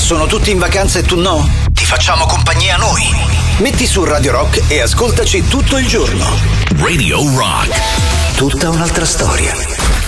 Sono tutti in vacanza e tu no? Ti facciamo compagnia noi. Metti su Radio Rock e ascoltaci tutto il giorno. Radio Rock. Tutta un'altra storia.